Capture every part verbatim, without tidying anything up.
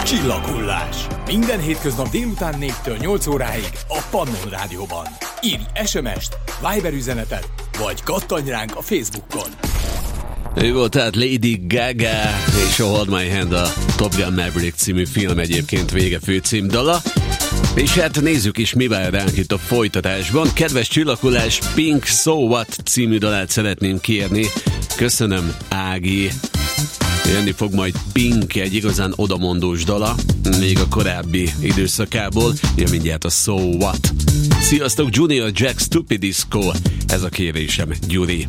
Csillaghullás. Minden hétköznap délután négytől nyolc óráig a Pannon Rádióban. Írj es em est, Viber üzenetet, vagy kattanj ránk a Facebookon. Ő volt tehát Lady Gaga és a Hold My Hand, a Top Gun Maverick című film egyébként vége főcímdala. És hát nézzük is, mi vár ránk itt a folytatásban. Kedves Csillaghullás, Pink So What című dalát szeretném kérni. Köszönöm, Ági. Jönni fog majd Pink, egy igazán odamondós dala, még a korábbi időszakából, jön mindjárt a So What. Sziasztok, Junior Jack, Stupid Disco, ez a kérésem, Gyuri.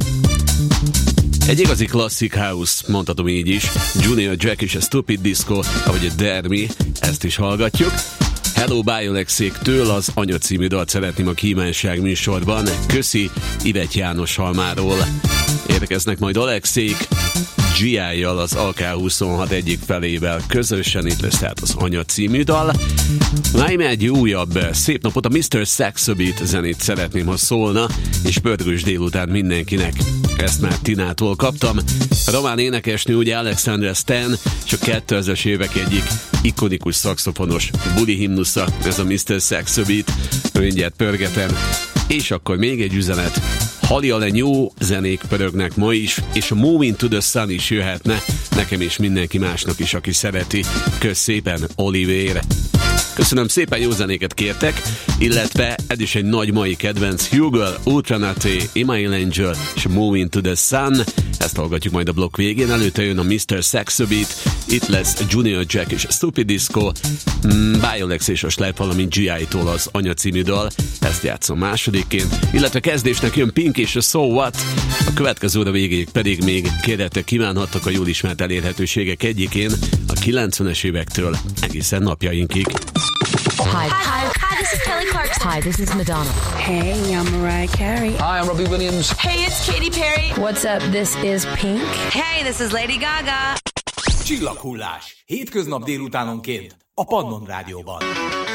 Egy igazi klasszik house, mondhatom így is, Junior Jack és a Stupid Disco, ahogy a Dermi, ezt is hallgatjuk. Hello Biolexéktől az Anya című dalt szeretném a kívánság műsorban. Köszi Ivet János Halmáról. Érkeznek majd Alexék gé í-jal az á ká huszonhat egyik felével közösen, itt lesz tehát az Anya című dal. Már egy újabb szép napot, a miszter Saxobit zenét szeretném, ha szólna, és pörgős délután mindenkinek. Ezt már Tinától kaptam. A román énekesnő ugye Alexandra Stan, és a kétezres évek egyik ikonikus szaxofonos buli himnusza, ez a miszter Saxobit, mindjárt pörgetem. És akkor még egy üzenet. Haliale New zenék pörögnek ma is, és a Moving to the Sun is jöhetne, nekem és mindenki másnak is, aki szereti. Kösz szépen, Oliver! Köszönöm szépen, jó zenéket kértek, illetve ez is egy nagy mai kedvenc, Hugel, Ultranaté, Email Angel és Moving to the Sun. Ezt hallgatjuk majd a blokk végén, előtte jön a miszter Saxobit, itt lesz Junior Jack és Stupid Disco, mm, Biolex és a Slap, valamint gé í-tól az Anya című dal, ezt játszom másodikként, illetve kezdésnek jön Pink és a So What, a következő óra végéig pedig még kérhetek, kívánhattak a jól ismert elérhetőségek egyikén, a kilencvenes évektől egészen napjainkig. Hi. Hi. Hi, this is Kelly Clarkson. Hi, this is Madonna. Hey, I'm Mariah Carey. Hi, I'm Robbie Williams. Hey, it's Katy Perry. What's up? This is Pink. Hey, this is Lady Gaga. Csillaghullás. Hétköznap délutánonként a Pannon Rádióban.